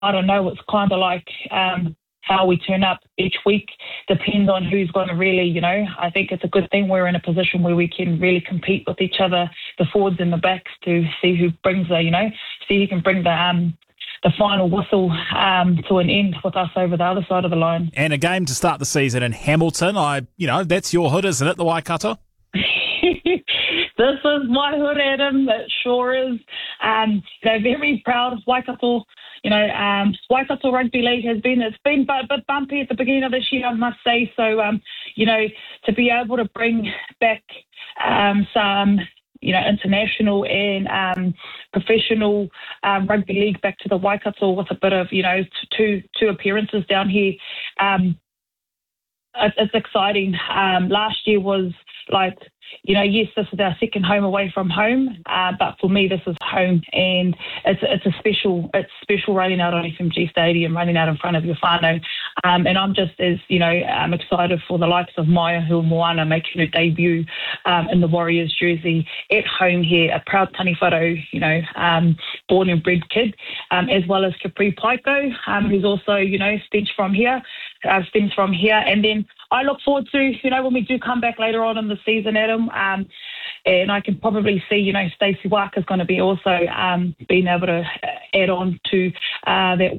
I don't know. It's kind of like how we turn up each week depends on who's going to really, I think it's a good thing we're in a position where we can really compete with each other, the forwards and the backs, to see who brings see who can bring the final whistle to an end with us over the other side of the line. And a game to start the season in Hamilton. That's your hood, isn't it, the Waikato? This is my hood, Adam. It sure is. Very proud of Waikato. Waikato Rugby League it's been a bit bumpy at the beginning of this year, I must say. So, to be able to bring back some, international and professional rugby league back to the Waikato with a bit of, two appearances down here, it's exciting. Last year was like, yes, this is our second home away from home, but for me, this is home, and it's special running out on FMG Stadium, running out in front of your whānau, and I'm just as, I'm excited for the likes of Maya Moana making her debut in the Warriors jersey at home here, a proud taniwharo, born and bred kid, as well as Capri Paiko, who's also, stems from here, and then I look forward to, when we do come back later on in the season, Adam, and I can probably see, Stacey Waka's going to be also being able to add on to that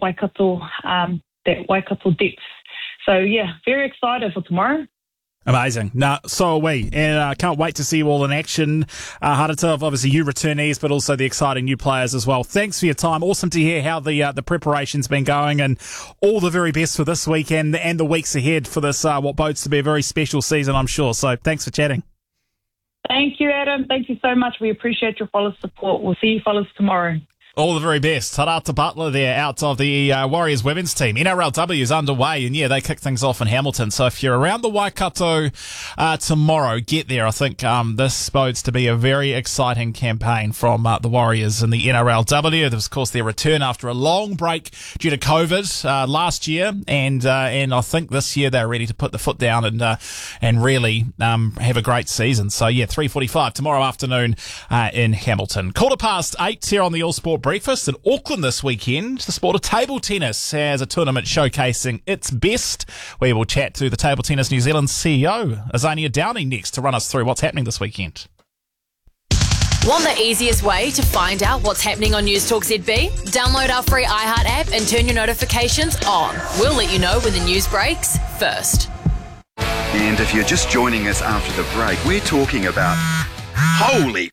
Waikato depth. So, yeah, very excited for tomorrow. Amazing. No, so are we. And I can't wait to see you all in action. Harder to have, obviously, you returnees, but also the exciting new players as well. Thanks for your time. Awesome to hear how the preparation's been going, and all the very best for this weekend and the weeks ahead for this, what bodes to be a very special season, I'm sure. So thanks for chatting. Thank you, Adam. Thank you so much. We appreciate your fellas' support. We'll see you fellas tomorrow. All the very best. Tarata Butler there, out of the Warriors women's team. NRLW is underway, and they kick things off in Hamilton. So if you're around the Waikato tomorrow, get there. I think this bodes to be a very exciting campaign from the Warriors in the NRLW. There was, of course, their return after a long break due to COVID last year, and I think this year they're ready to put the foot down and really have a great season. So 3:45 tomorrow afternoon in Hamilton. 8:15 here on the All Sport Breakfast in Auckland this weekend. The sport of table tennis has a tournament showcasing its best. We will chat to the Table Tennis New Zealand CEO, Azania Downing, next to run us through what's happening this weekend. Want the easiest way to find out what's happening on News Talk ZB? Download our free iHeart app and turn your notifications on. We'll let you know when the news breaks first. And if you're just joining us after the break, we're talking about holy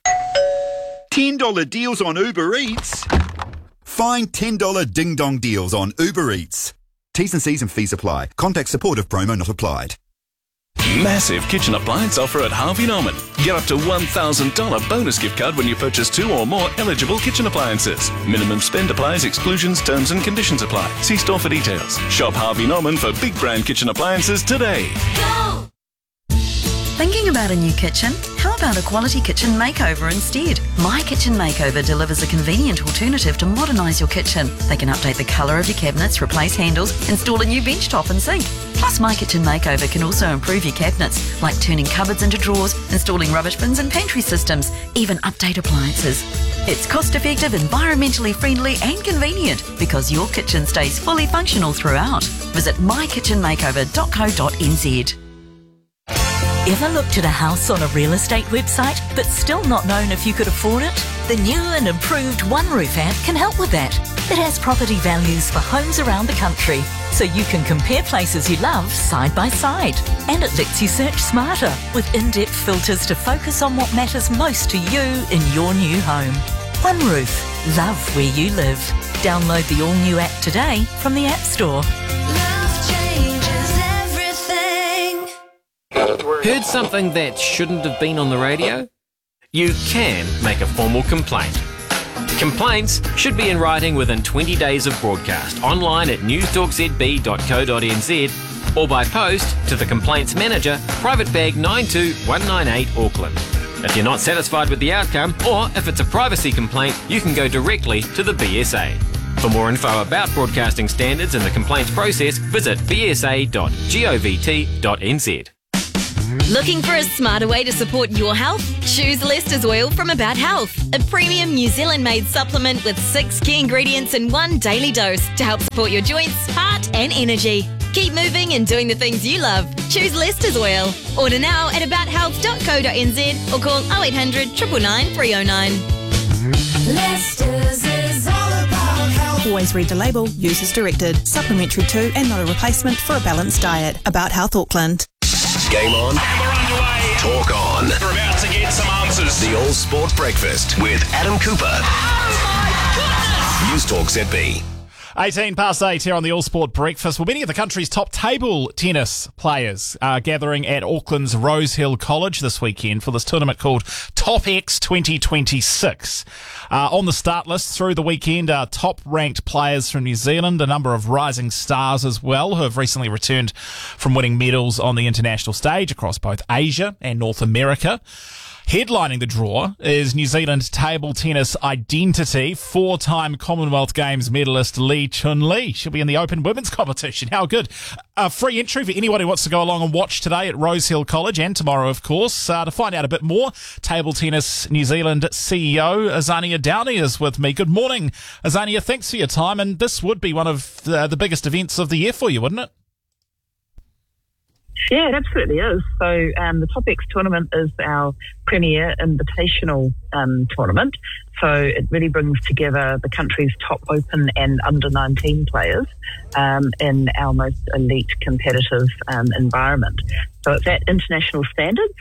$10 deals on Uber Eats. Find $10 ding-dong deals on Uber Eats. T's and C's and fees apply. Contact support if promo not applied. Massive kitchen appliance offer at Harvey Norman. Get up to $1,000 bonus gift card when you purchase 2 or more eligible kitchen appliances. Minimum spend applies, exclusions, terms and conditions apply. See store for details. Shop Harvey Norman for big brand kitchen appliances today. Go! Thinking about a new kitchen? How about a quality kitchen makeover instead? My Kitchen Makeover delivers a convenient alternative to modernise your kitchen. They can update the colour of your cabinets, replace handles, install a new bench top and sink. Plus, My Kitchen Makeover can also improve your cabinets, like turning cupboards into drawers, installing rubbish bins and pantry systems, even update appliances. It's cost-effective, environmentally friendly and convenient because your kitchen stays fully functional throughout. Visit mykitchenmakeover.co.nz. Ever looked at a house on a real estate website but still not known if you could afford it? The new and improved OneRoof app can help with that. It has property values for homes around the country, so you can compare places you love side by side. And it lets you search smarter with in-depth filters to focus on what matters most to you in your new home. OneRoof. Love where you live. Download the all-new app today from the App Store. Heard something that shouldn't have been on the radio? You can make a formal complaint. Complaints should be in writing within 20 days of broadcast, online at newstalkzb.co.nz or by post to the Complaints Manager, Private Bag 92198 Auckland. If you're not satisfied with the outcome, or if it's a privacy complaint, you can go directly to the BSA. For more info about broadcasting standards and the complaints process, visit bsa.govt.nz. Looking for a smarter way to support your health? Choose Lester's Oil from About Health, a premium New Zealand-made supplement with 6 key ingredients in one daily dose to help support your joints, heart and energy. Keep moving and doing the things you love. Choose Lester's Oil. Order now at abouthealth.co.nz or call 0800 999 309. Lester's is all about health. Always read the label. Use as directed. Supplementary to and not a replacement for a balanced diet. About Health Auckland. Game on. We're underway. Talk on. We're about to get some answers. The All Sport Breakfast with Adam Cooper. Oh my goodness! News Talk ZB. 18 past 8 here on the All Sport Breakfast. Well, many of the country's top table tennis players are gathering at Auckland's Rosehill College this weekend for this tournament called Top X 2026. On the start list through the weekend are top-ranked players from New Zealand, a number of rising stars as well, who have recently returned from winning medals on the international stage across both Asia and North America. Headlining the draw is New Zealand table tennis identity, 4-time Commonwealth Games medalist Lee Chun-Lee. She'll be in the Open Women's competition. How good. Free entry for anyone who wants to go along and watch today at Rosehill College and tomorrow, of course. To find out a bit more, Table Tennis New Zealand CEO Azania Downey is with me. Good morning, Azania. Thanks for your time. And this would be one of the biggest events of the year for you, wouldn't it? Yeah, it absolutely is. So the Top X tournament is our premier invitational tournament. So it really brings together the country's top open and under-19 players in our most elite competitive environment. So it's at international standards,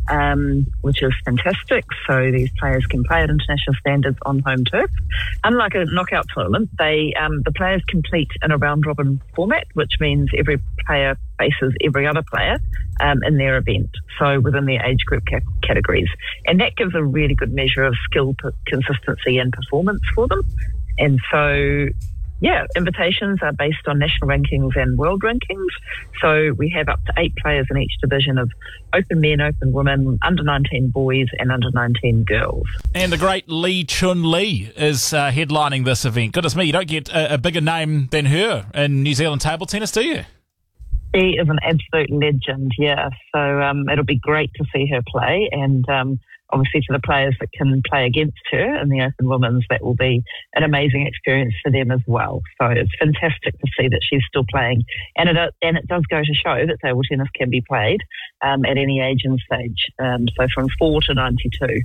which is fantastic. So these players can play at international standards on home turf. Unlike a knockout tournament, the players compete in a round-robin format, which means every player faces every other player in their event, so within their age group categories. And that gives a really good measure of skill, consistency and performance for them. And so, yeah, invitations are based on national rankings and world rankings. So we have up to 8 players in each division of open men, open women, under-19 boys and under-19 girls. And the great Lee Chun-Lee is headlining this event. Goodness me, you don't get a bigger name than her in New Zealand table tennis, do you? She is an absolute legend, yeah. So it'll be great to see her play, and obviously for the players that can play against her in the Open Women's, that will be an amazing experience for them as well. So it's fantastic to see that she's still playing, and it does go to show that table tennis can be played at any age and stage. So from 4 to 92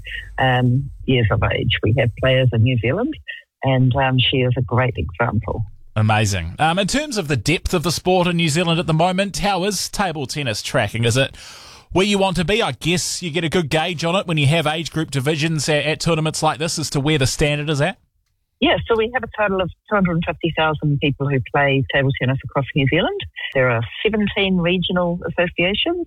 years of age, we have players in New Zealand, and she is a great example. Amazing. In terms of the depth of the sport in New Zealand at the moment, how is table tennis tracking? Is it where you want to be? I guess you get a good gauge on it when you have age group divisions at tournaments like this as to where the standard is at? Yeah, so we have a total of 250,000 people who play table tennis across New Zealand. There are 17 regional associations,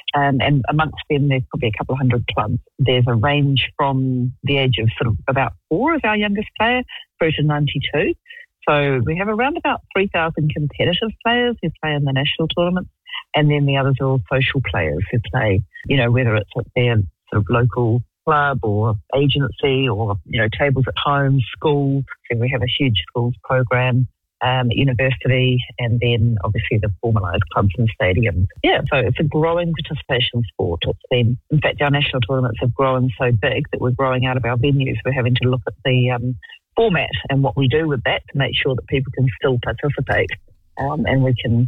and amongst them there's probably a couple of hundred clubs. There's a range from the age of sort of about 4 as our youngest player through to 92. So we have around about 3,000 competitive players who play in the national tournaments, and then the others are all social players who play, whether it's at their sort of local club or agency or, tables at home, schools. So we have a huge schools program at university, and then obviously the formalised clubs and stadiums. Yeah, so it's a growing participation sport. In fact, our national tournaments have grown so big that we're growing out of our venues. We're having to look at the format and what we do with that to make sure that people can still participate, and we can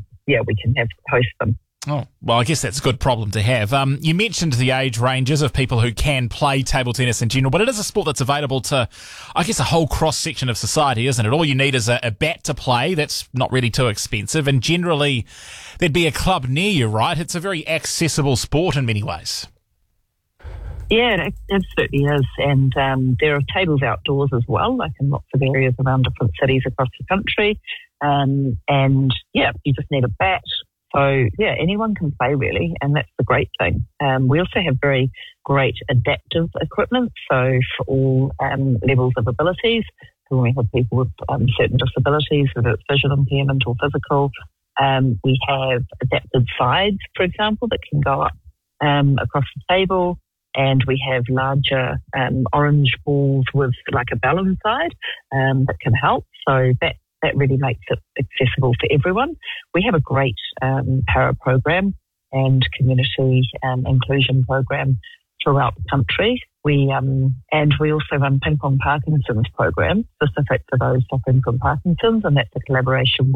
host them. Oh, well, I guess that's a good problem to have. You mentioned the age ranges of people who can play table tennis in general, but it is a sport that's available to, I guess, a whole cross-section of society, isn't it? All you need is a bat to play. That's not really too expensive, and generally there'd be a club near you, right? It's a very accessible sport in many ways. Yeah, it absolutely is. And there are tables outdoors as well, like in lots of areas around different cities across the country. And yeah, you just need a bat. So yeah, anyone can play really, and that's the great thing. We also have very great adaptive equipment, so for all levels of abilities. So when we have people with certain disabilities, whether it's visual impairment or physical, we have adapted sides, for example, that can go up across the table. And we have larger orange balls with like a balloon side that can help. So that really makes it accessible for everyone. We have a great para program, and community inclusion program throughout the country. We also run Ping Pong Parkinson's program specific to those suffering from Parkinson's, and that's a collaboration